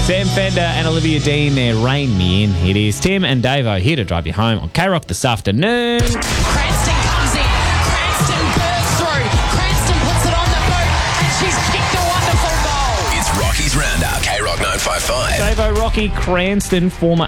Sam Fender and Olivia Dean there, Rain Me In. It is Tim and Davo here to drive you home on K-Rock this afternoon. Cranston comes in. Cranston bursts through. Cranston puts it on the boot and she's kicked a wonderful goal. It's Rocky's Roundup, K-Rock 955. Davo, Rocky Cranston, former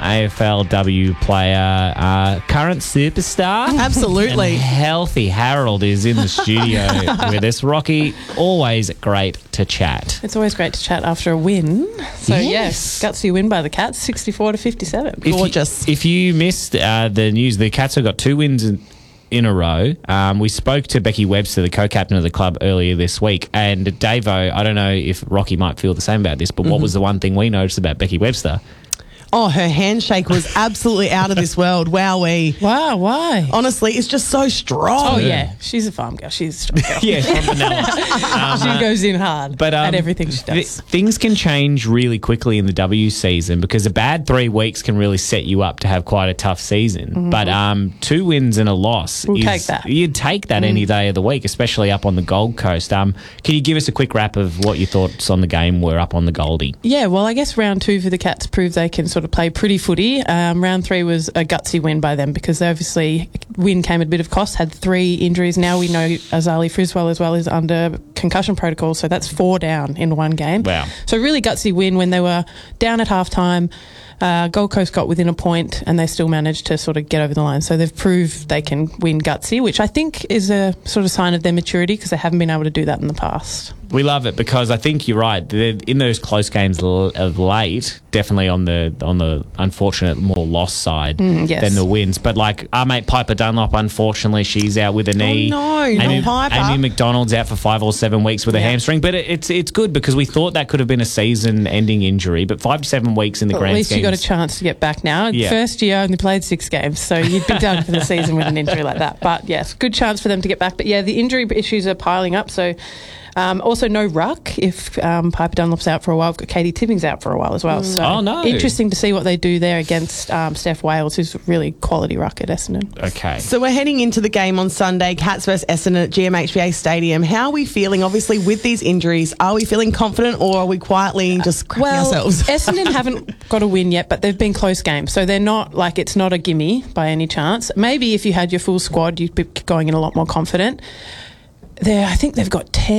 AFLW player, current superstar. Absolutely. And healthy Harold is in the studio with us. Rocky, always great to chat. It's always great to chat after a win. So, Yes. gutsy win by the Cats, 64-57. Gorgeous. If you missed the news, the Cats have got 2 wins in a row. We spoke to Becky Webster, the co-captain of the club, earlier this week. And Davo, I don't know if Rocky might feel the same about this, but what was the one thing we noticed about Becky Webster? Oh, her handshake was absolutely out of this world. Wowee. Wow, why? Honestly, it's just so strong. Oh, yeah. She's a farm girl. She's a strong girl. Yeah, from Manila. She goes in hard at everything she does. Things can change really quickly in the W season because a bad 3 weeks can really set you up to have quite a tough season. But 2 wins and a loss, take that. You'd take that any day of the week, especially up on the Gold Coast. Can you give us a quick wrap of what your thoughts on the game were up on the Goldie? Yeah, well, I guess round 2 for the Cats proved they can sort of play pretty footy. Round 3 was a gutsy win by them because they obviously win came at a bit of cost, had 3 injuries. Now we know Azali Friswell as well is under concussion protocol, so that's 4 down in one game. Wow. So really gutsy win when they were down at halftime. Gold Coast got within a point and they still managed to sort of get over the line. So they've proved they can win gutsy, which I think is a sort of sign of their maturity because they haven't been able to do that in the past. We love it because I think you're right. In those close games of late, definitely on the unfortunate more loss side yes. than the wins. But like our mate Piper Dunlop, unfortunately, she's out with a knee. Oh, no, not Piper. Amy McDonald's out for 5 or 7 weeks with a hamstring. But it's good because we thought that could have been a season-ending injury. But 5 to 7 weeks in the grand scheme. At least you got a chance to get back now. Yeah. First year, only played 6 games, so you'd be done for the season with an injury like that. But yes, good chance for them to get back. But yeah, the injury issues are piling up. So also no ruck if Piper Dunlop's out for a while. We've got Katie Tipping's out for a while as well. So Oh, no. interesting to see what they do there against Steph Wales, who's a really quality ruck at Essendon. Okay. So we're heading into the game on Sunday, Cats vs Essendon at GMHBA Stadium. How are we feeling, obviously, with these injuries? Are we feeling confident or are we quietly just cracking ourselves? Essendon haven't got a win yet, but they've been close games. So they're not like it's not a gimme by any chance. Maybe if you had your full squad, you'd be going in a lot more confident. I think they've got 10